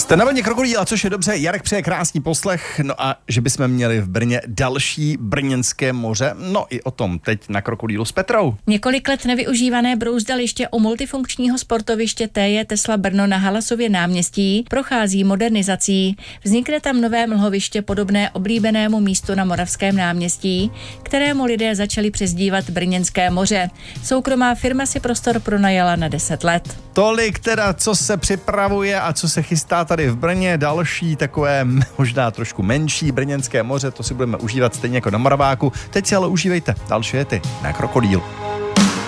Jste na vlně Krokodýla, což je dobře, Jarek přeje krásný poslech, no a že bychom měli v Brně další brněnské moře, no i o tom teď na Krokodýlu s Petrou. Několik let nevyužívané brouzdaliště u multifunkčního sportoviště TJ Tesla Brno na Halasově náměstí prochází modernizací. Vznikne tam nové mlhoviště podobné oblíbenému místu na Moravském náměstí, kterému lidé začali přezdívat Brněnské moře. Soukromá firma si prostor pronajala na 10 let. Tolik teda, co se připravuje a co se chystá tady v Brně, další takové možná trošku menší brněnské moře, to si budeme užívat stejně jako na Moraváku. Teď si ale užívejte další jety na Krokodýlu.